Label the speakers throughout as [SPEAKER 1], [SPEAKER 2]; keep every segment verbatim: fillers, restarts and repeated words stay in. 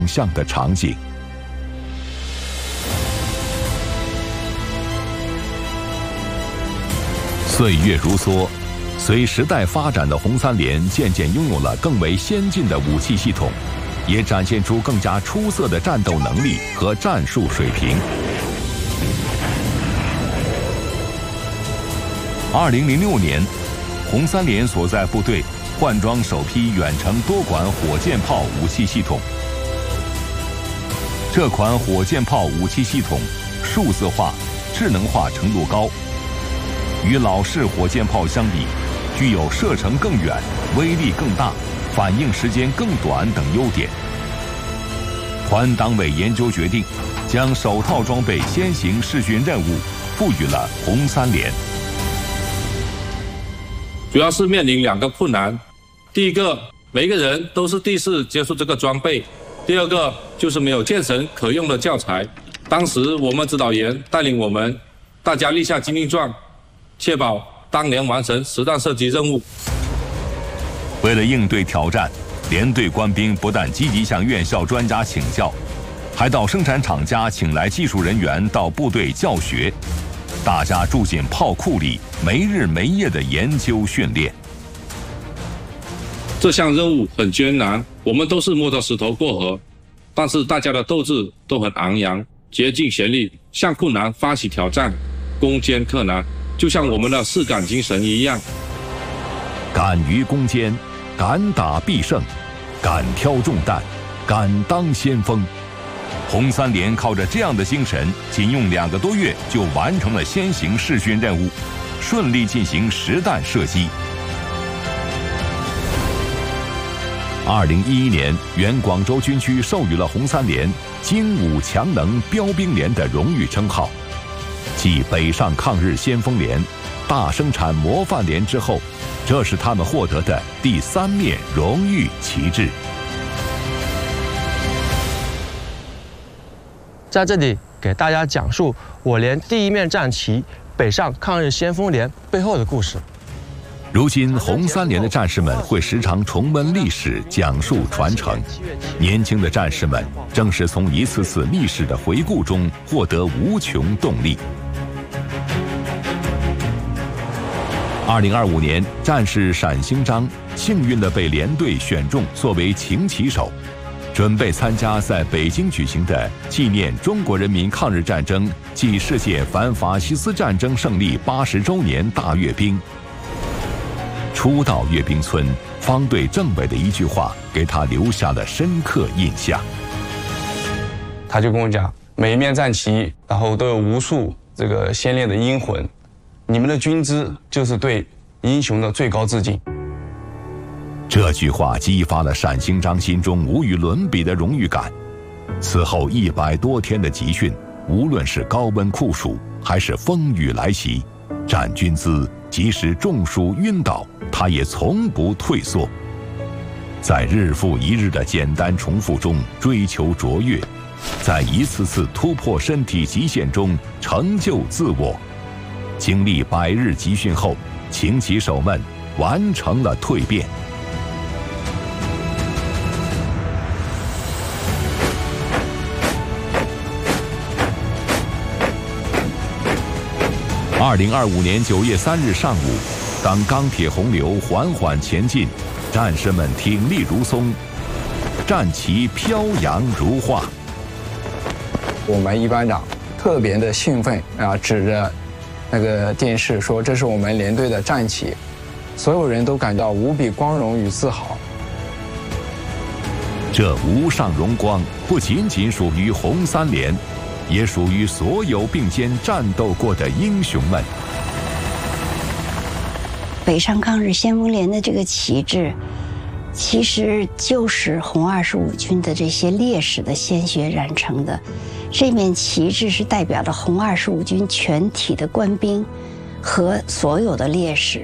[SPEAKER 1] 象的场景。岁月如梭，随时代发展的红三联渐渐拥有了更为先进的武器系统，也展现出更加出色的战斗能力和战术水平。二零零六年，红三联所在部队换装首批远程多管火箭炮武器系统。这款火箭炮武器系统数字化、智能化程度高，与老式火箭炮相比，具有射程更远、威力更大、反应时间更短等优点。团党委研究决定，将首套装备先行试训任务赋予了红三联。
[SPEAKER 2] 主要是面临两个困难，第一个，每个人都是第一次接触这个装备；第二个，就是没有健身可用的教材。当时我们指导员带领我们，大家立下军令状，确保当年完成实弹射击任务。
[SPEAKER 1] 为了应对挑战，连队官兵不但积极向院校专家请教，还到生产厂家请来技术人员到部队教学。大家住进炮库里，没日没夜的研究训练。
[SPEAKER 2] 这项任务很艰难，我们都是摸着石头过河，但是大家的斗志都很昂扬，竭尽全力向困难发起挑战，攻坚克难，就像我们的士敢精神一样。
[SPEAKER 1] 敢于攻坚，敢打必胜，敢挑重担，敢当先锋。红三联靠着这样的精神，仅用两个多月就完成了先行试训任务，顺利进行实弹射击。二零一一年，原广州军区授予了红三联“精武强能标兵连”的荣誉称号，继北上抗日先锋连、大生产模范连之后，这是他们获得的第三面荣誉旗帜。
[SPEAKER 3] 在这里给大家讲述我连第一面战旗北上抗日先锋连背后的故事。
[SPEAKER 1] 如今，红三联的战士们会时常重温历史，讲述传承。年轻的战士们正是从一次次历史的回顾中获得无穷动力。二零二五年，战士单兴章幸运地被连队选中作为擎旗手，准备参加在北京举行的纪念中国人民抗日战争暨世界反法西斯战争胜利八十周年大阅兵。初到阅兵村，方队政委的一句话给他留下了深刻印象。
[SPEAKER 4] 他就跟我讲，每一面战旗，然后都有无数这个先烈的英魂，你们的军姿就是对英雄的最高致敬。
[SPEAKER 1] 这句话激发了单兴章心中无与伦比的荣誉感。此后一百多天的集训，无论是高温酷暑还是风雨来袭，站军姿即使中暑晕倒，他也从不退缩。在日复一日的简单重复中追求卓越，在一次次突破身体极限中成就自我。经历百日集训后，擎旗手们完成了蜕变。二零二五年九月三日上午，当钢铁洪流缓缓前进，战士们挺立如松，战旗飘扬如画。
[SPEAKER 5] 我们一班长特别的兴奋啊，指着那个电视说：“这是我们连队的战旗。”所有人都感到无比光荣与自豪。
[SPEAKER 1] 这无上荣光不仅仅属于红三联，也属于所有并肩战斗过的英雄们。
[SPEAKER 6] 北上抗日先锋连的这个旗帜，其实就是红二十五军的这些烈士的鲜血染成的。这面旗帜是代表了红二十五军全体的官兵和所有的烈士。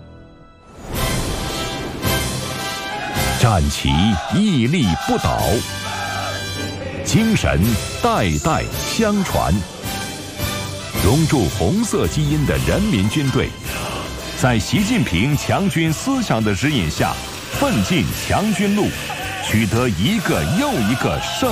[SPEAKER 1] 战旗屹立不倒，精神代代相传。融入红色基因的人民军队，在习近平强军思想的指引下，奋进强军路， 取得一个又一个胜